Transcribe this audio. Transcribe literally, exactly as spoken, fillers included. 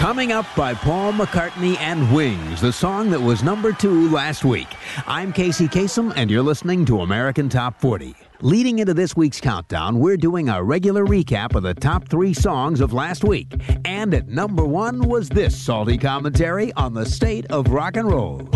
Coming Up by Paul McCartney and Wings, the song that was number two last week. I'm Casey Kasem, and you're listening to American Top forty. Leading into this week's countdown, we're doing our regular recap of the top three songs of last week. And at number one was this salty commentary on the state of rock and roll.